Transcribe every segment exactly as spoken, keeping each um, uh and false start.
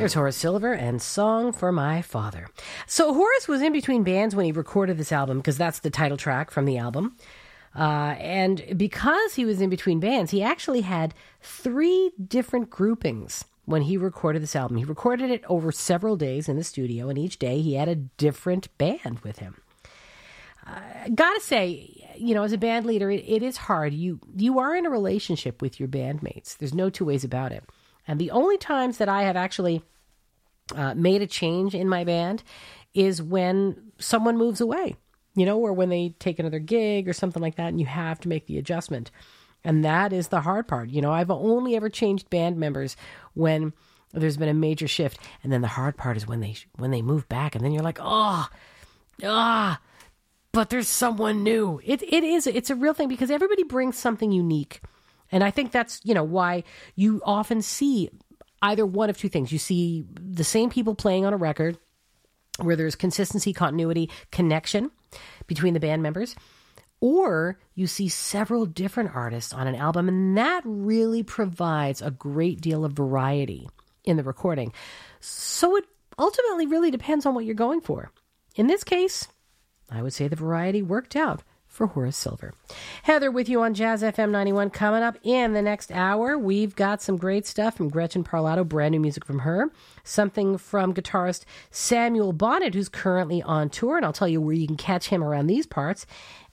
There's Horace Silver and Song for My Father. So Horace was in between bands when he recorded this album, because that's the title track from the album. Uh, and because he was in between bands, he actually had three different groupings when he recorded this album. He recorded it over several days in the studio, and each day he had a different band with him. Uh, gotta say, you know, as a band leader, it, it is hard. You you are in a relationship with your bandmates. There's no two ways about it. And the only times that I have actually uh, made a change in my band is when someone moves away, you know, or when they take another gig or something like that, and you have to make the adjustment. And that is the hard part. You know, I've only ever changed band members when there's been a major shift. And then the hard part is when they when they move back, and then you're like, oh, ah, but there's someone new. It it is it's a real thing, because everybody brings something unique. And I think that's, you know, why you often see either one of two things. You see the same people playing on a record where there's consistency, continuity, connection between the band members, or you see several different artists on an album, and that really provides a great deal of variety in the recording. So it ultimately really depends on what you're going for. In this case, I would say the variety worked out for Horace Silver. Heather with you on Jazz F M ninety-one. Coming up in the next hour, we've got some great stuff from Gretchen Parlato, brand new music from her, something from guitarist Samuel Bonnet, who's currently on tour, and I'll tell you where you can catch him around these parts.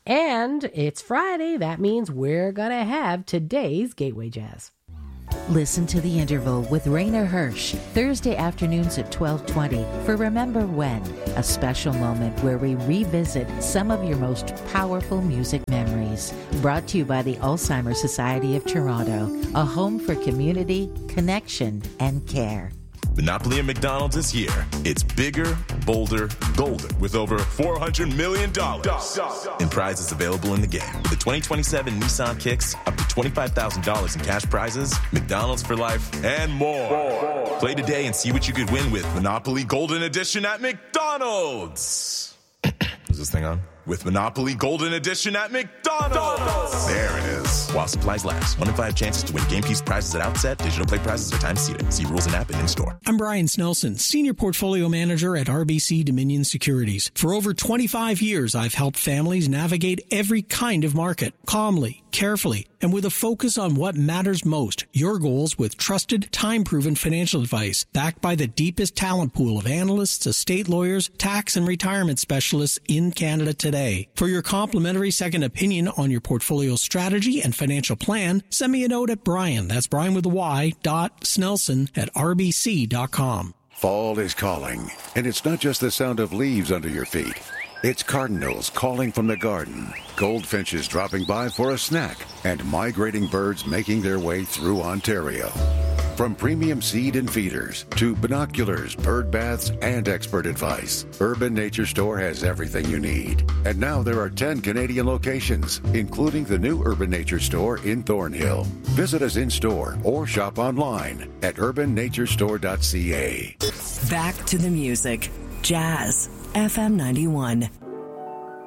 And it's Friday. That means we're going to have today's Gateway Jazz. Listen to The Interval with Rainer Hirsch, Thursday afternoons at twelve twenty for Remember When, a special moment where we revisit some of your most powerful music memories. Brought to you by the Alzheimer's Society of Toronto, a home for community, connection, and care. Monopoly at McDonald's is here. It's bigger, bolder, golden, with over four hundred million dollars in prizes available in the game. With the twenty twenty-seven Nissan Kicks, up to twenty-five thousand dollars in cash prizes, McDonald's for life, and more. more. Play today and see what you could win with Monopoly Golden Edition at McDonald's. Is this thing on? With Monopoly Golden Edition at McDonald's. There it is. While supplies last. One in five chances to win game piece prizes at outset. Digital play prizes are time seated. See rules and app and in-store. I'm Brian Snelson, Senior Portfolio Manager at R B C Dominion Securities. For over twenty-five years, I've helped families navigate every kind of market, calmly, carefully, and with a focus on what matters most, your goals with trusted, time-proven financial advice, backed by the deepest talent pool of analysts, estate lawyers, tax and retirement specialists in Canada today. For your complimentary second opinion on your portfolio strategy and financial plan, send me a note at Brian, that's Brian with a Y, dot Snelson at R B C dot com. Fall is calling, and it's not just the sound of leaves under your feet. It's cardinals calling from the garden, goldfinches dropping by for a snack, and migrating birds making their way through Ontario. From premium seed and feeders to binoculars, bird baths, and expert advice, Urban Nature Store has everything you need. And now there are ten Canadian locations, including the new Urban Nature Store in Thornhill. Visit us in-store or shop online at urban nature store dot c a. Back to the music. Jazz F M ninety-one.